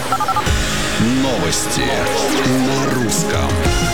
Новости на русском.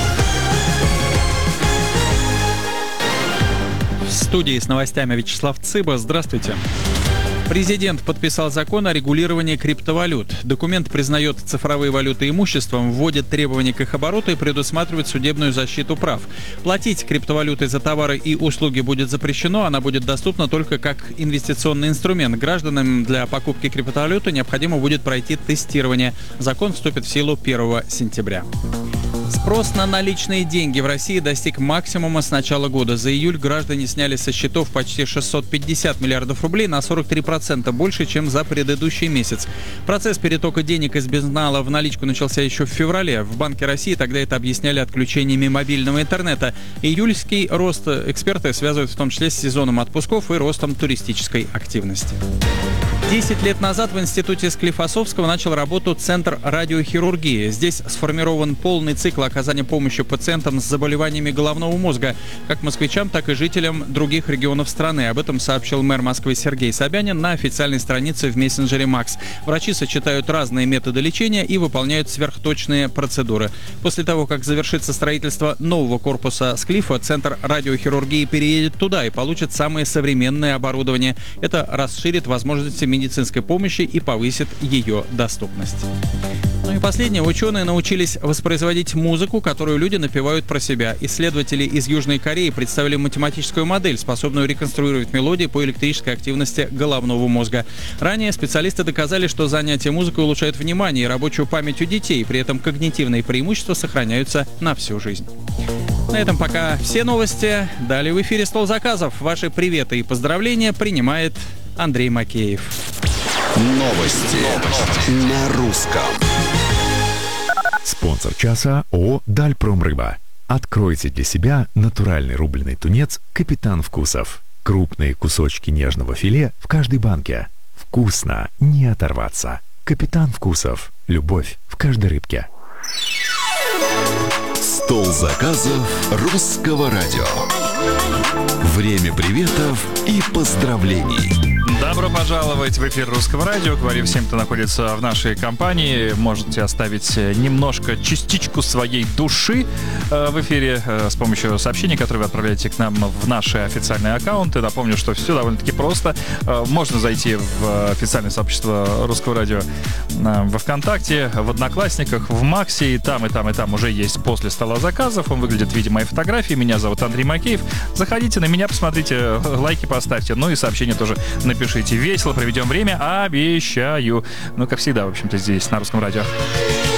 В студии с новостями Вячеслав Цыба. Здравствуйте. Президент подписал закон о регулировании криптовалют. Документ признает цифровые валюты имуществом, вводит требования к их обороту и предусматривает судебную защиту прав. Платить криптовалютой за товары и услуги будет запрещено, она будет доступна только как инвестиционный инструмент. Гражданам для покупки криптовалюты необходимо будет пройти тестирование. Закон вступит в силу 1 сентября. Спрос на наличные деньги в России достиг максимума с начала года. За июль граждане сняли со счетов почти 650 миллиардов рублей, на 43% больше, чем за предыдущий месяц. Процесс перетока денег из безнала в наличку начался еще в феврале. В Банке России тогда это объясняли отключениями мобильного интернета. Июльский рост эксперты связывают в том числе с сезоном отпусков и ростом туристической активности. 10 лет назад в институте Склифосовского начал работу Центр радиохирургии. Здесь сформирован полный цикл оказания помощи пациентам с заболеваниями головного мозга, как москвичам, так и жителям других регионов страны. Об этом сообщил мэр Москвы Сергей Собянин на официальной странице в мессенджере Макс. Врачи сочетают разные методы лечения и выполняют сверхточные процедуры. После того, как завершится строительство нового корпуса Склифа, Центр радиохирургии переедет туда и получит самое современное оборудование. Это расширит возможности медицинской помощи и повысит ее доступность. Ну и последнее. Ученые научились воспроизводить музыку, которую люди напевают про себя. Исследователи из Южной Кореи представили математическую модель, способную реконструировать мелодии по электрической активности головного мозга. Ранее специалисты доказали, что занятия музыкой улучшают внимание и рабочую память у детей, при этом когнитивные преимущества сохраняются на всю жизнь. На этом пока все новости. Далее в эфире «Стол заказов». Ваши приветы и поздравления принимает Андрей Макеев. Новости на русском. Спонсор часа ООО «Дальпромрыба». Откройте для себя натуральный рубленый тунец «Капитан Вкусов». Крупные кусочки нежного филе в каждой банке. Вкусно, не оторваться. «Капитан Вкусов». Любовь в каждой рыбке. Стол заказов русского радио. Время приветов и поздравлений. Добро пожаловать в эфир Русского радио. Говорим всем, кто находится в нашей компании. Можете оставить немножко, частичку своей души в эфире с помощью сообщений, которые вы отправляете к нам в наши официальные аккаунты. Напомню, что все довольно-таки просто. Можно зайти в официальное сообщество Русского радио во ВКонтакте, в Одноклассниках, в Максе. И там, уже есть после стола заказов. Он выглядит в виде моей фотографии. Меня зовут Андрей Макеев. Заходите на меня, посмотрите, лайки поставьте. Ну и сообщения тоже напишите. Весело проведем время, обещаю. Ну, как всегда, в общем-то, здесь, на Русском радио.